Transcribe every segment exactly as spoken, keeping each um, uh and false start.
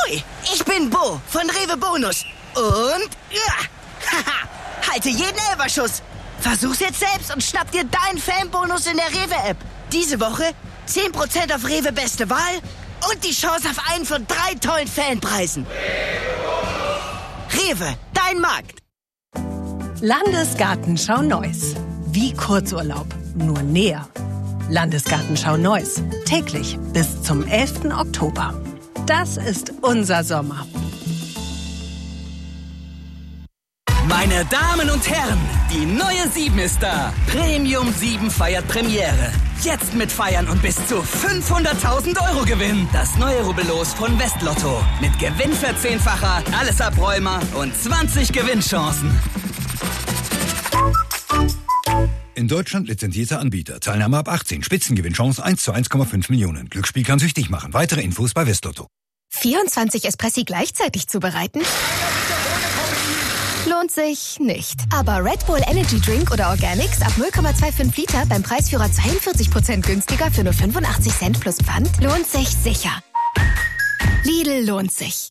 Ahoi, ich bin Bo von Rewe Bonus. Und, ja, haha, halte jeden Elferschuss. Versuch's jetzt selbst und schnapp dir deinen Fanbonus in der Rewe-App. Diese Woche zehn Prozent auf Rewe Beste Wahl und die Chance auf einen von drei tollen Fanpreisen. Rewe, dein Markt. Landesgartenschau Neuss. Wie Kurzurlaub, nur näher. Landesgartenschau Neuss. Täglich bis zum elften Oktober. Das ist unser Sommer. Meine Damen und Herren, die neue sieben ist da. Premium sieben feiert Premiere. Jetzt mit Feiern und bis zu fünfhunderttausend Euro Gewinn. Das neue Rubbellos von Westlotto. Mit Gewinnverzehnfacher, alles Abräumer und zwanzig Gewinnchancen. In Deutschland lizenzierter Anbieter. Teilnahme ab achtzehn. Spitzengewinnchance eins zu eins Komma fünf Millionen. Glücksspiel kann süchtig machen. Weitere Infos bei Westlotto. vierundzwanzig Espressi gleichzeitig zubereiten? Lohnt sich nicht. Aber Red Bull Energy Drink oder Organics ab null Komma fünfundzwanzig Liter beim Preisführer zweiundvierzig Prozent günstiger für nur fünfundachtzig Cent plus Pfand lohnt sich sicher. Lidl lohnt sich.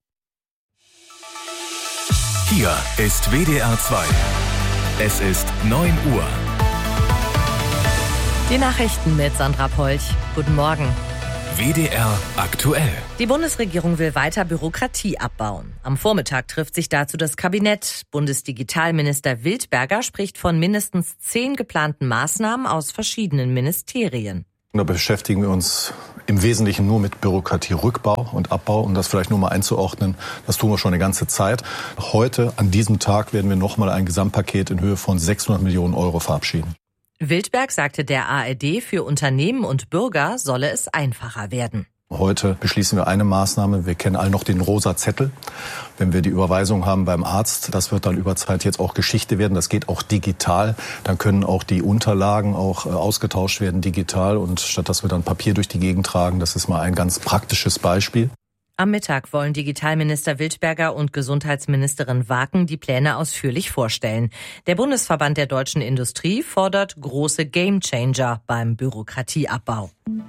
Hier ist W D R zwei. Es ist neun Uhr. Die Nachrichten mit Sandra Polch. Guten Morgen. W D R aktuell. Die Bundesregierung will weiter Bürokratie abbauen. Am Vormittag trifft sich dazu das Kabinett. Bundesdigitalminister Wildberger spricht von mindestens zehn geplanten Maßnahmen aus verschiedenen Ministerien. Da beschäftigen wir uns im Wesentlichen nur mit Bürokratierückbau und Abbau, um das vielleicht nur mal einzuordnen. Das tun wir schon eine ganze Zeit. Heute, an diesem Tag, werden wir nochmal ein Gesamtpaket in Höhe von sechshundert Millionen Euro verabschieden. Wildberg sagte der A R D, für Unternehmen und Bürger solle es einfacher werden. Heute beschließen wir eine Maßnahme. Wir kennen alle noch den rosa Zettel. Wenn wir die Überweisung haben beim Arzt, das wird dann über Zeit jetzt auch Geschichte werden. Das geht auch digital. Dann können auch die Unterlagen auch ausgetauscht werden digital. Und statt dass wir dann Papier durch die Gegend tragen, das ist mal ein ganz praktisches Beispiel. Am Mittag wollen Digitalminister Wildberger und Gesundheitsministerin Waken die Pläne ausführlich vorstellen. Der Bundesverband der deutschen Industrie fordert große Gamechanger beim Bürokratieabbau.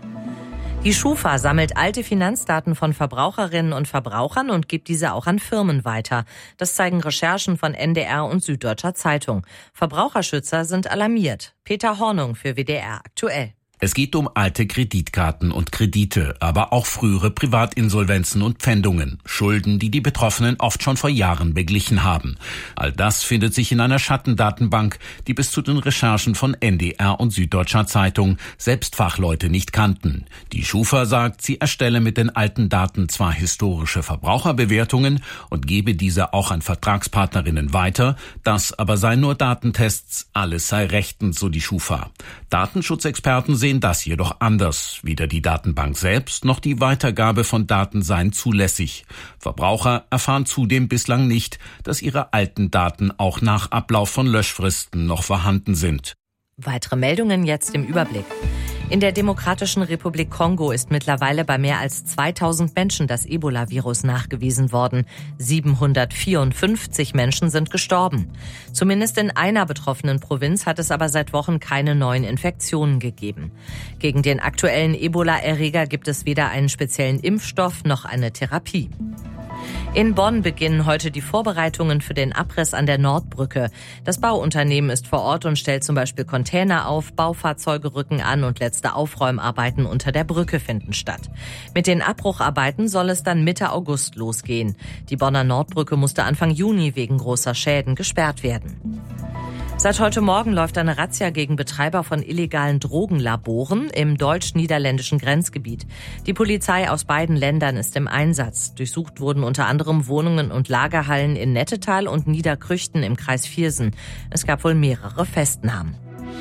Die Schufa sammelt alte Finanzdaten von Verbraucherinnen und Verbrauchern und gibt diese auch an Firmen weiter. Das zeigen Recherchen von N D R und Süddeutscher Zeitung. Verbraucherschützer sind alarmiert. Peter Hornung für W D R aktuell. Es geht um alte Kreditkarten und Kredite, aber auch frühere Privatinsolvenzen und Pfändungen, Schulden, die die Betroffenen oft schon vor Jahren beglichen haben. All das findet sich in einer Schattendatenbank, die bis zu den Recherchen von N D R und Süddeutscher Zeitung selbst Fachleute nicht kannten. Die Schufa sagt, sie erstelle mit den alten Daten zwar historische Verbraucherbewertungen und gebe diese auch an Vertragspartnerinnen weiter, das aber seien nur Datentests, alles sei rechtens, so die Schufa. Datenschutzexperten sehen das jedoch anders. Weder die Datenbank selbst noch die Weitergabe von Daten seien zulässig. Verbraucher erfahren zudem bislang nicht, dass ihre alten Daten auch nach Ablauf von Löschfristen noch vorhanden sind. Weitere Meldungen jetzt im Überblick. In der Demokratischen Republik Kongo ist mittlerweile bei mehr als zweitausend Menschen das Ebola-Virus nachgewiesen worden. siebenhundertvierundfünfzig Menschen sind gestorben. Zumindest in einer betroffenen Provinz hat es aber seit Wochen keine neuen Infektionen gegeben. Gegen den aktuellen Ebola-Erreger gibt es weder einen speziellen Impfstoff noch eine Therapie. In Bonn beginnen heute die Vorbereitungen für den Abriss an der Nordbrücke. Das Bauunternehmen ist vor Ort und stellt zum Beispiel Container auf, Baufahrzeuge rücken an und letzte Aufräumarbeiten unter der Brücke finden statt. Mit den Abbrucharbeiten soll es dann Mitte August losgehen. Die Bonner Nordbrücke musste Anfang Juni wegen großer Schäden gesperrt werden. Seit heute Morgen läuft eine Razzia gegen Betreiber von illegalen Drogenlaboren im deutsch-niederländischen Grenzgebiet. Die Polizei aus beiden Ländern ist im Einsatz. Durchsucht wurden unter anderem Wohnungen und Lagerhallen in Nettetal und Niederkrüchten im Kreis Viersen. Es gab wohl mehrere Festnahmen.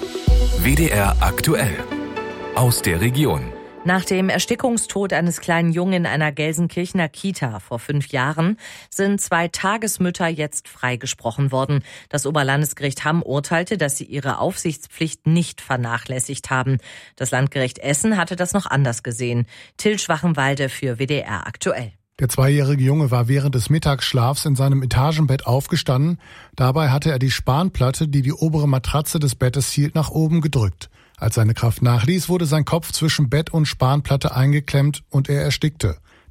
W D R aktuell. Aus der Region. Nach dem Erstickungstod eines kleinen Jungen in einer Gelsenkirchener Kita vor fünf Jahren sind zwei Tagesmütter jetzt freigesprochen worden. Das Oberlandesgericht Hamm urteilte, dass sie ihre Aufsichtspflicht nicht vernachlässigt haben. Das Landgericht Essen hatte das noch anders gesehen. Till Schwachenwalde für W D R aktuell. Der zweijährige Junge war während des Mittagsschlafs in seinem Etagenbett aufgestanden. Dabei hatte er die Spanplatte, die die obere Matratze des Bettes hielt, nach oben gedrückt. Als seine Kraft nachließ, wurde sein Kopf zwischen Bett und Spanplatte eingeklemmt und er erstickte.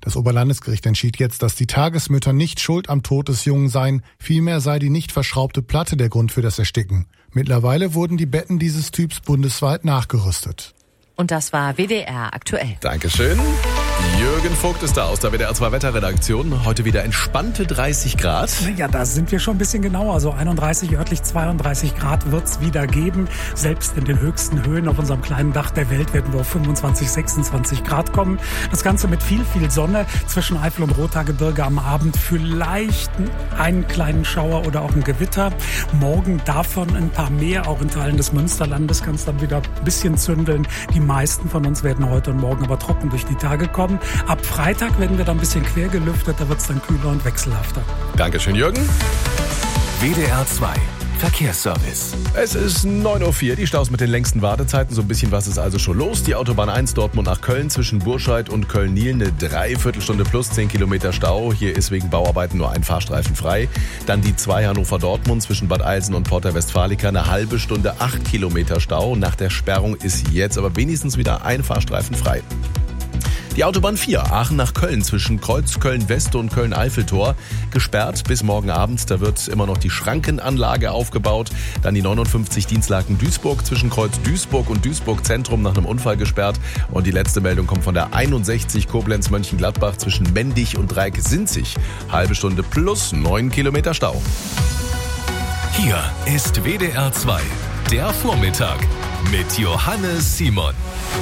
Das Oberlandesgericht entschied jetzt, dass die Tagesmütter nicht schuld am Tod des Jungen seien, vielmehr sei die nicht verschraubte Platte der Grund für das Ersticken. Mittlerweile wurden die Betten dieses Typs bundesweit nachgerüstet. Und das war W D R aktuell. Dankeschön. Jürgen Vogt ist da aus der W D R zwei Wetterredaktion. Heute wieder entspannte dreißig Grad. Ja, da sind wir schon ein bisschen genauer. Also einunddreißig, örtlich zweiunddreißig Grad wird's wieder geben. Selbst in den höchsten Höhen auf unserem kleinen Dach der Welt werden wir auf fünfundzwanzig, sechsundzwanzig Grad kommen. Das Ganze mit viel, viel Sonne zwischen Eifel und Rothaargebirge am Abend. Vielleicht einen kleinen Schauer oder auch ein Gewitter. Morgen davon ein paar mehr, auch in Teilen des Münsterlandes kann es dann wieder ein bisschen zündeln. Die meisten von uns werden heute und morgen aber trocken durch die Tage kommen. Ab Freitag werden wir dann ein bisschen quer gelüftet, da wird es dann kühler und wechselhafter. Dankeschön, Jürgen. W D R zwei Verkehrsservice. Es ist neun Uhr vier, die Staus mit den längsten Wartezeiten. So ein bisschen was ist also schon los. Die Autobahn eins Dortmund nach Köln zwischen Burscheid und Köln-Niel eine Dreiviertelstunde plus zehn Kilometer Stau. Hier ist wegen Bauarbeiten nur ein Fahrstreifen frei. Dann die zwei Hannover-Dortmund zwischen Bad Eilsen und Porta Westfalica eine halbe Stunde, acht Kilometer Stau. Nach der Sperrung ist jetzt aber wenigstens wieder ein Fahrstreifen frei. Die Autobahn vier, Aachen nach Köln zwischen Kreuz Köln-West und Köln-Eiffeltor gesperrt bis morgen Abend. Da wird immer noch die Schrankenanlage aufgebaut. Dann die neunundfünfzig Dienstlaken-Duisburg zwischen Kreuz Duisburg und Duisburg-Zentrum nach einem Unfall gesperrt. Und die letzte Meldung kommt von der einundsechzig Koblenz-Mönchengladbach zwischen Mendig und Dreieck-Sinzig. Halbe Stunde plus neun Kilometer Stau. Hier ist W D R zwei, der Vormittag mit Johannes Simon.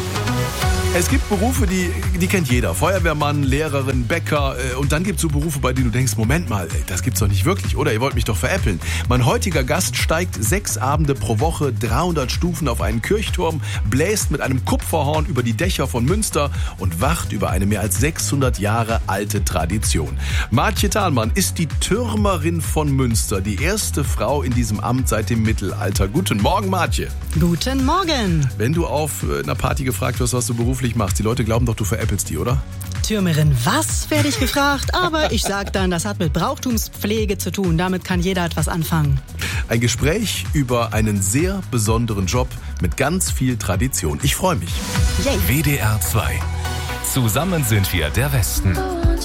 Es gibt Berufe, die, die kennt jeder. Feuerwehrmann, Lehrerin, Bäcker. Äh, und dann gibt es so Berufe, bei denen du denkst, Moment mal, ey, das gibt's doch nicht wirklich, oder? Ihr wollt mich doch veräppeln. Mein heutiger Gast steigt sechs Abende pro Woche, dreihundert Stufen auf einen Kirchturm, bläst mit einem Kupferhorn über die Dächer von Münster und wacht über eine mehr als sechshundert Jahre alte Tradition. Martje Thalmann ist die Türmerin von Münster, die erste Frau in diesem Amt seit dem Mittelalter. Guten Morgen, Martje. Guten Morgen. Wenn du auf einer Party gefragt wirst, was du beruflich machst, die Leute glauben doch, du veräppelst die, oder? Türmerin, was, werde ich gefragt. Aber ich sag dann, das hat mit Brauchtumspflege zu tun. Damit kann jeder etwas anfangen. Ein Gespräch über einen sehr besonderen Job mit ganz viel Tradition. Ich freue mich. Yay. W D R zwei. Zusammen sind wir der Westen.